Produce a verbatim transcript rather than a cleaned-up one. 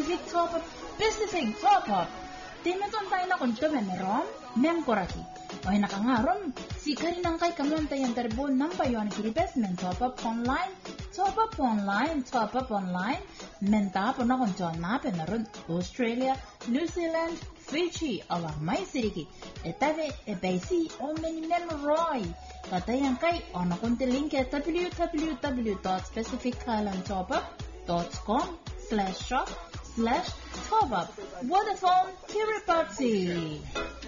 Pacific Top-up, Pacific Top-up. Timeton tayo na kontume meron, memkoraki. O nakangaron, si karinang kay kamonta yung terbo nampayon kiripes men top-up online, top-up online, top-up online, menta po na kontuan na penaron Australia, New Zealand, Fiji, awang may siriki. Etabe, ebaisi, o menimemroy. Katayang kay o nakunti link at w w w dot pacific island top up dot com slash shop slash top up. Vodafone Kiribati.